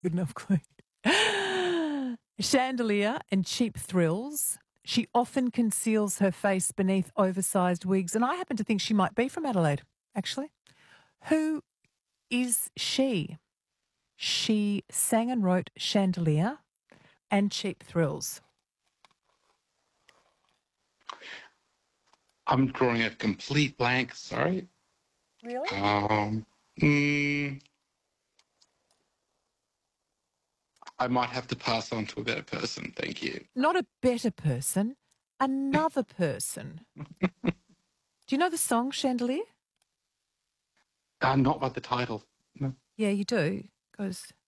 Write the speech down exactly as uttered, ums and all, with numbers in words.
Good enough clue. Chandelier and cheap thrills. She often conceals her face beneath oversized wigs, and I happen to think she might be from Adelaide, actually. Who is she? She sang and wrote Chandelier and Cheap Thrills. I'm drawing a complete blank. Sorry. Really? Um, mm, I might have to pass on to a better person. Thank you. Not a better person, another person. Do you know the song Chandelier? Uh, not by the title. No. Yeah, you do. Goes